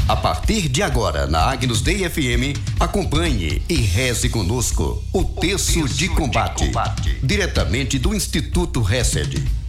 A partir de agora, na Agnus Dei FM, acompanhe e reze conosco o Terço de Combate, diretamente do Instituto Hesed.